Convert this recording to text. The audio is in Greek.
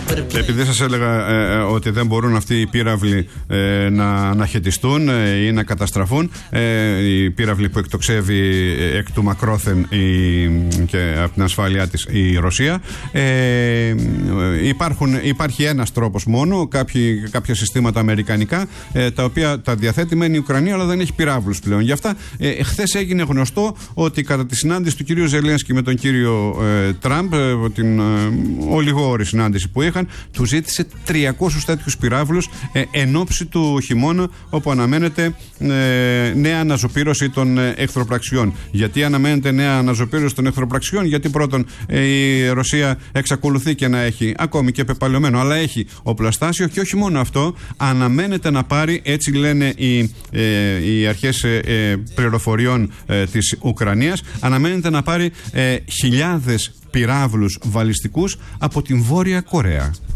Επειδή σας έλεγα ότι δεν μπορούν αυτοί οι πύραυλοι να αναχαιτιστούν ή να καταστραφούν, οι πύραυλοι που εκτοξεύει εκ του μακρόθεν και από την ασφάλειά της η Ρωσία, υπάρχει ένας τρόπος μόνο, κάποια συστήματα αμερικανικά, τα οποία τα διαθέτει μεν η Ουκρανία, αλλά δεν έχει πυράβλους πλέον. Γι' αυτά χθες έγινε γνωστό ότι κατά τη συνάντηση του κυρίου Ζελένσκι με τον κύριο Τραμπ, την ολιγόρη συνάντηση που είχαν, του ζήτησε 300 τέτοιους πυράβλους εν ώψη του χειμώνα, όπου αναμένεται νέα αναζωπήρωση των εχθροπραξιών. Γιατί αναμένεται νέα αναζωπήρωση των εχθροπραξιών? Γιατί πρώτον, η Ρωσία εξακολουθεί και να έχει ακόμη και πεπαλαιωμένο, αλλά έχει οπλοστάσιο, και όχι μόνο αυτό, αναμένεται να πάρει, έτσι λένε οι αρχές πληροφοριών της Ουκρανίας, αναμένεται να πάρει χιλιάδες πυράβλους βαλιστικούς από την Βόρεια Κορέα.